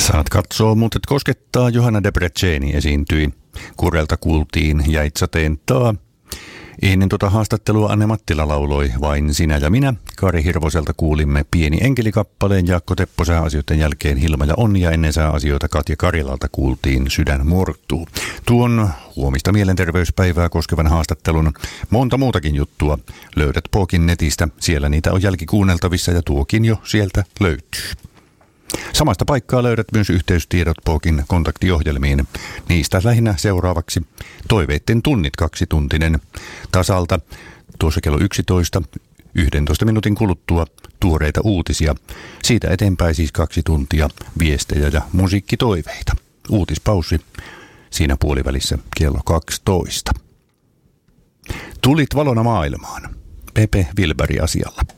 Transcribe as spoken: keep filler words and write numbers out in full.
Saat katsoa, mutta et koskettaa. Johanna Debreceni esiintyi. Kurelta kuultiin Jäit sateen taa. Ennen tuota haastattelua Anne Mattila lauloi Vain sinä ja minä. Kari Hirvoselta kuulimme Pieni enkelikappaleen. Jaakko Teppo sääasioiden jälkeen Hilma ja Onni ja ennen sääasioita Katja Karilalta kuultiin Sydän morttuu. Tuon huomista mielenterveyspäivää koskevan haastattelun monta muutakin juttua löydät Pookin netistä. Siellä niitä on jälkikuunneltavissa ja tuokin jo sieltä löytyy. Samasta paikkaa löydät myös yhteystiedot Pookin kontaktiohjelmiin. Niistä lähinnä seuraavaksi Toiveitten tunnit kaksituntinen tasalta. Tuossa kello yksitoista, yhdentoista minuutin kuluttua tuoreita uutisia. Siitä eteenpäin siis kaksi tuntia viestejä ja musiikkitoiveita. Uutispausi siinä puolivälissä kello kaksitoista. Tulit valona maailmaan. Pepe Wilberg asialla.